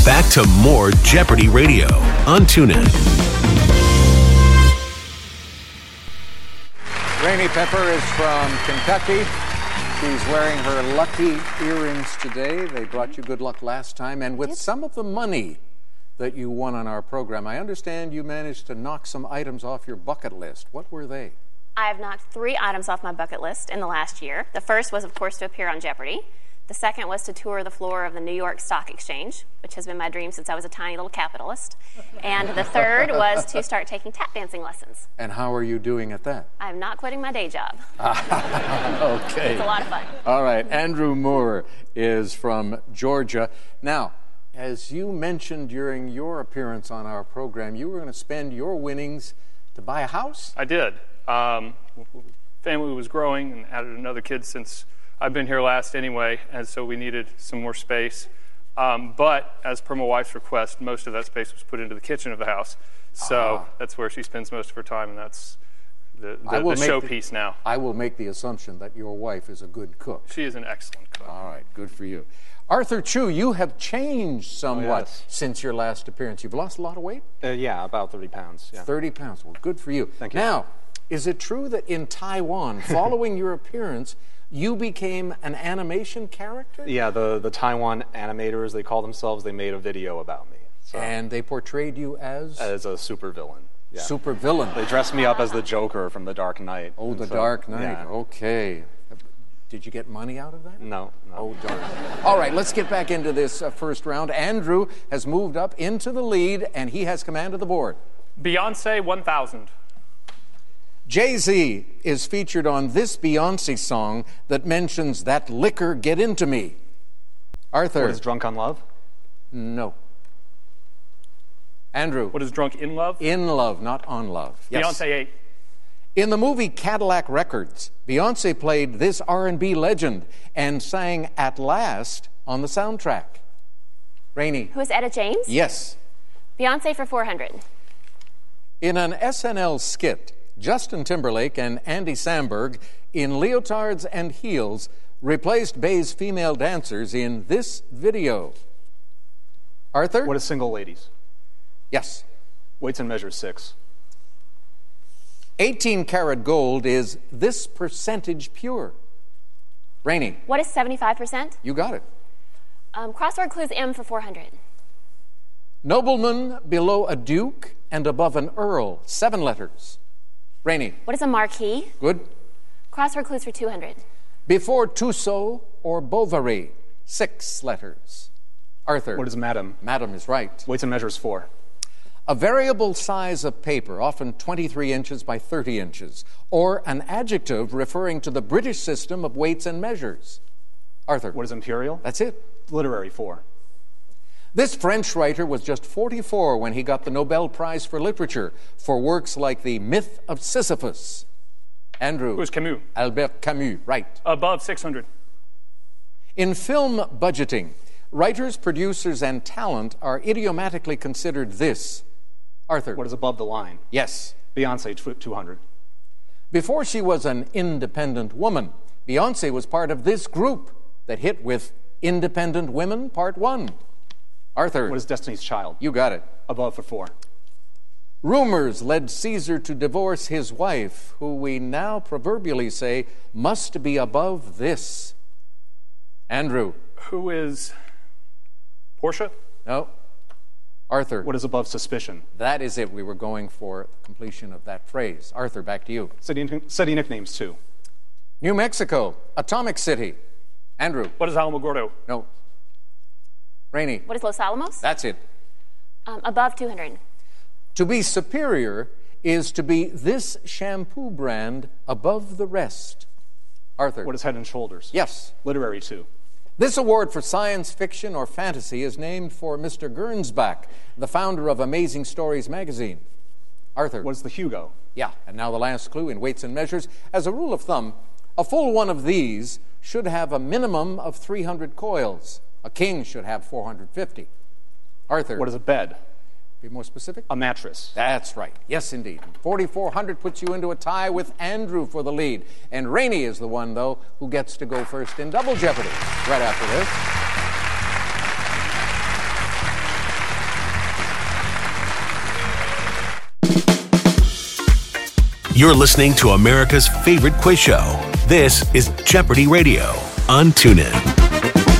Back to more Jeopardy Radio on TuneIn. Rainey Pepper is from Kentucky. She's wearing her lucky earrings today. They brought you good luck last time. And with some of the money that you won on our program, I understand you managed to knock some items off your bucket list. What were they? I have knocked 3 items off my bucket list in the last year. The first was, of course, to appear on Jeopardy! The second was to tour the floor of the New York Stock Exchange, which has been my dream since I was a tiny little capitalist. And the third was to start taking tap dancing lessons. And how are you doing at that? I'm not quitting my day job. Okay. It's a lot of fun. All right. Andrew Moore is from Georgia. Now, as you mentioned during your appearance on our program, you were going to spend your winnings to buy a house? I did. Family was growing and added another kid since I've been here last anyway, and so we needed some more space. But as per my wife's request, most of that space was put into the kitchen of the house. So that's where she spends most of her time, and that's the showpiece now. I will make the assumption that your wife is a good cook. She is an excellent cook. All right, good for you. Arthur Chu, you have changed somewhat since your last appearance. You've lost a lot of weight? Yeah, about 30 pounds. Yeah. 30 pounds. Well, good for you. Thank you. Now, is it true that in Taiwan, following your appearance, you became an animation character? Yeah, the Taiwan animators, they call themselves, they made a video about me. So. And they portrayed you as? As a supervillain. Yeah. Supervillain. They dressed me up as the Joker from The Dark Knight. Oh, The Dark Knight. Yeah. Okay. Did you get money out of that? No. Oh, darn. All right, let's get back into this first round. Andrew has moved up into the lead, and he has command of the board. Beyonce 1000. Jay-Z is featured on this Beyonce song that mentions that liquor get into me. Arthur. What is Drunk on Love? No. Andrew. What is Drunk in Love? In Love, not on love. Yes. Beyonce 8. In the movie Cadillac Records, Beyonce played this R&B legend and sang At Last on the soundtrack. Rainey. Who is Etta James? Yes. Beyonce for 400. In an SNL skit, Justin Timberlake and Andy Samberg in leotards and heels replaced Bay's female dancers in this video. Arthur? What is Single Ladies? Yes. Weights and Measures 6. 18-karat gold is this percentage pure. Rainey. What is 75%? You got it. Crossword clues M for 400. Nobleman below a duke and above an earl. 7 letters. Rainey. What is a marquis? Good. Crossword clues for 200. Before Tussaud or Bovary. 6 letters. Arthur. What is Madam? Madam is right. Weights and Measures 4. A variable size of paper, often 23 inches by 30 inches, or an adjective referring to the British system of weights and measures. Arthur. What is Imperial? That's it. Literary 4. This French writer was just 44 when he got the Nobel Prize for Literature for works like The Myth of Sisyphus. Andrew. Who's Camus? Albert Camus, right. Above 600. In film budgeting, writers, producers, and talent are idiomatically considered this. Arthur. What is above the line? Yes. Beyonce 200. Before she was an independent woman, Beyonce was part of this group that hit with Independent Women Part 1. Arthur. What is Destiny's Child? You got it. Above for 4. Rumors led Caesar to divorce his wife, who we now proverbially say must be above this. Andrew. Who is Portia? No. Arthur. What is above suspicion? That is it. We were going for the completion of that phrase. Arthur, back to you. City nicknames 2. New Mexico, Atomic City. Andrew. What is Alamogordo? No. Rainey. What is Los Alamos? That's it. Above 200. To be superior is to be this shampoo brand above the rest. Arthur. What is Head and Shoulders? Yes. Literary 2. This award for science fiction or fantasy is named for Mr. Gernsback, the founder of Amazing Stories magazine. Arthur. What is the Hugo? Yeah, and now the last clue in weights and measures. As a rule of thumb, a full one of these should have a minimum of 300 coils. A king should have 450. Arthur. What is a bed? Be more specific? A mattress. That's right. Yes, indeed. 4,400 puts you into a tie with Andrew for the lead. And Rainey is the one, though, who gets to go first in Double Jeopardy right after this. You're listening to America's favorite quiz show. This is Jeopardy Radio on TuneIn.